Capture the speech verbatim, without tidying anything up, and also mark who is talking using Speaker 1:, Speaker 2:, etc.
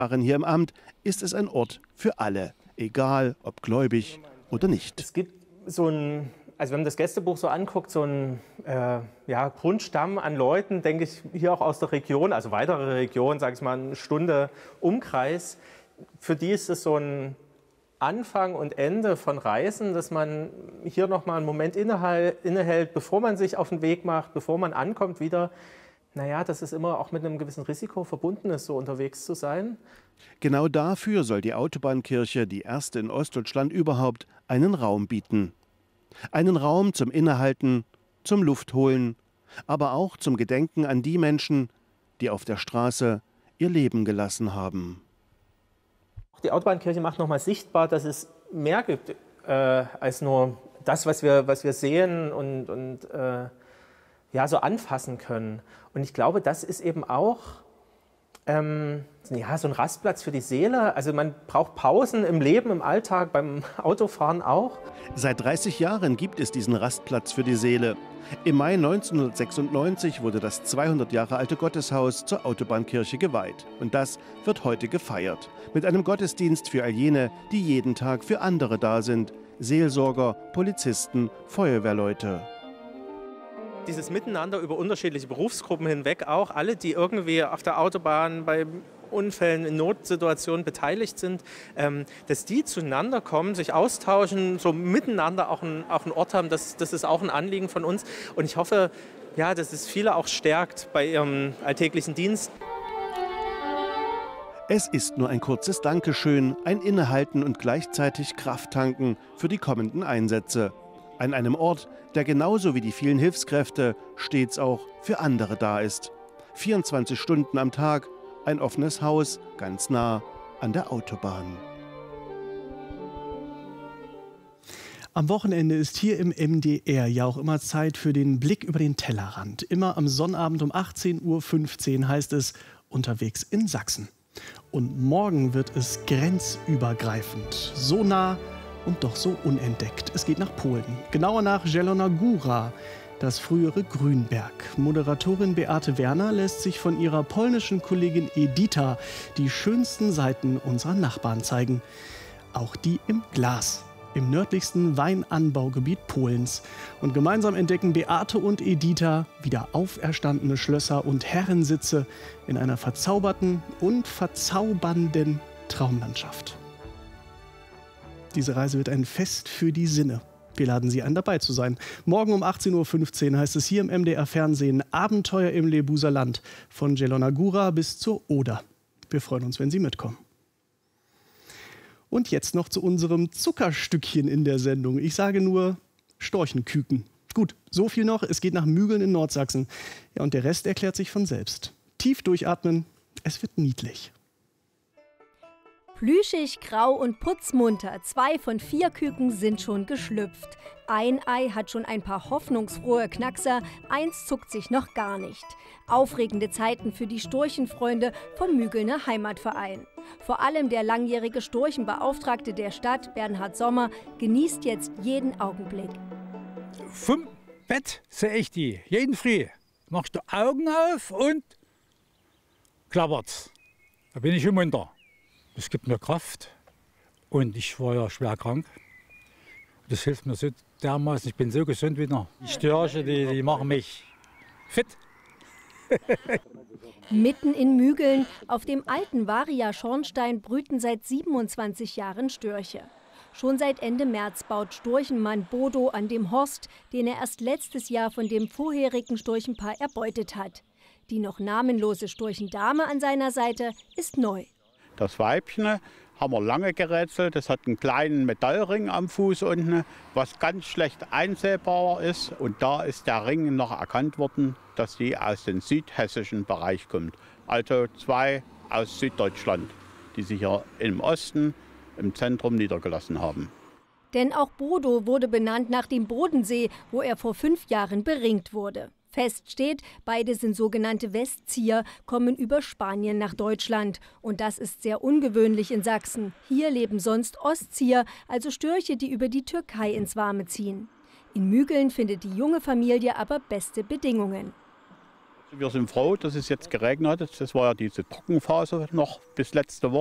Speaker 1: Hier im Amt ist es ein Ort für alle, egal ob gläubig oder nicht.
Speaker 2: Es gibt so ein, also wenn man das Gästebuch so anguckt, so ein äh, ja, Grundstamm an Leuten, denke ich, hier auch aus der Region, also weitere Region, sage ich mal, eine Stunde Umkreis. Für die ist es so ein Anfang und Ende von Reisen, dass man hier noch mal einen Moment innehält, bevor man sich auf den Weg macht, bevor man ankommt wieder. Naja, dass es immer auch mit einem gewissen Risiko verbunden ist, so unterwegs zu sein.
Speaker 1: Genau dafür soll die Autobahnkirche, die erste in Ostdeutschland überhaupt, einen Raum bieten. Einen Raum zum Innehalten, zum Luftholen, aber auch zum Gedenken an die Menschen, die auf der Straße ihr Leben gelassen haben.
Speaker 2: Die Autobahnkirche macht nochmal sichtbar, dass es mehr gibt äh, als nur das, was wir, was wir sehen und, und äh, ja, so anfassen können. Und ich glaube, das ist eben auch ähm, ja, so ein Rastplatz für die Seele. Also man braucht Pausen im Leben, im Alltag, beim Autofahren auch.
Speaker 1: Seit dreißig Jahren gibt es diesen Rastplatz für die Seele. Im Mai neunzehnhundertsechsundneunzig wurde das zweihundert Jahre alte Gotteshaus zur Autobahnkirche geweiht. Und das wird heute gefeiert. Mit einem Gottesdienst für all jene, die jeden Tag für andere da sind. Seelsorger, Polizisten, Feuerwehrleute.
Speaker 2: Dieses Miteinander über unterschiedliche Berufsgruppen hinweg auch, alle, die irgendwie auf der Autobahn bei Unfällen, in Notsituationen beteiligt sind, ähm, dass die zueinander kommen, sich austauschen, so miteinander auch, ein, auch einen Ort haben, das, das ist auch ein Anliegen von uns. Und ich hoffe, ja, dass es viele auch stärkt bei ihrem alltäglichen Dienst.
Speaker 1: Es ist nur ein kurzes Dankeschön, ein Innehalten und gleichzeitig Kraft tanken für die kommenden Einsätze. An einem Ort, der genauso wie die vielen Hilfskräfte stets auch für andere da ist. vierundzwanzig Stunden am Tag, ein offenes Haus, ganz nah an der Autobahn.
Speaker 3: Am Wochenende ist hier im M D R ja auch immer Zeit für den Blick über den Tellerrand. Immer am Sonnabend um achtzehn Uhr fünfzehn heißt es unterwegs in Sachsen. Und morgen wird es grenzübergreifend, so nah und doch so unentdeckt. Es geht nach Polen, genauer nach Zielona Góra, das frühere Grünberg. Moderatorin Beate Werner lässt sich von ihrer polnischen Kollegin Edita die schönsten Seiten unserer Nachbarn zeigen. Auch die im Glas, im nördlichsten Weinanbaugebiet Polens. Und gemeinsam entdecken Beate und Edita wieder auferstandene Schlösser und Herrensitze in einer verzauberten und verzaubernden Traumlandschaft. Diese Reise wird ein Fest für die Sinne. Wir laden Sie ein, dabei zu sein. Morgen um achtzehn Uhr fünfzehn heißt es hier im M D R Fernsehen Abenteuer im Lebuser Land von Zielona Góra bis zur Oder. Wir freuen uns, wenn Sie mitkommen. Und jetzt noch zu unserem Zuckerstückchen in der Sendung. Ich sage nur Storchenküken. Gut, so viel noch. Es geht nach Mügeln in Nordsachsen. Ja, und der Rest erklärt sich von selbst. Tief durchatmen, es wird niedlich.
Speaker 4: Plüschig, grau und putzmunter, zwei von vier Küken sind schon geschlüpft. Ein Ei hat schon ein paar hoffnungsfrohe Knackser, eins zuckt sich noch gar nicht. Aufregende Zeiten für die Storchenfreunde vom Mügelner Heimatverein. Vor allem der langjährige Storchenbeauftragte der Stadt, Bernhard Sommer, genießt jetzt jeden Augenblick.
Speaker 5: Vom Bett sehe ich die, jeden Früh. Machst du Augen auf und klappert's. Da bin ich im Munter. Es gibt mir Kraft und ich war ja schwer krank. Das hilft mir so dermaßen, ich bin so gesund wieder. Die Störche, die, die machen mich fit.
Speaker 4: Mitten in Mügeln, auf dem alten Varia-Schornstein, brüten seit siebenundzwanzig Jahren Störche. Schon seit Ende März baut Storchenmann Bodo an dem Horst, den er erst letztes Jahr von dem vorherigen Storchenpaar erbeutet hat. Die noch namenlose Storchendame an seiner Seite ist neu.
Speaker 6: Das Weibchen haben wir lange gerätselt. Das hat einen kleinen Metallring am Fuß unten, was ganz schlecht einsehbar ist. Und da ist der Ring noch erkannt worden, dass sie aus dem südhessischen Bereich kommt. Also zwei aus Süddeutschland, die sich hier im Osten, im Zentrum niedergelassen haben.
Speaker 4: Denn auch Bodo wurde benannt nach dem Bodensee, wo er vor fünf Jahren beringt wurde. Fest steht, beide sind sogenannte Westzieher, kommen über Spanien nach Deutschland. Und das ist sehr ungewöhnlich in Sachsen. Hier leben sonst Ostzieher, also Störche, die über die Türkei ins Warme ziehen. In Mügeln findet die junge Familie aber beste Bedingungen.
Speaker 6: Wir sind froh, dass es jetzt geregnet hat. Das war ja diese Trockenphase noch bis letzte Woche.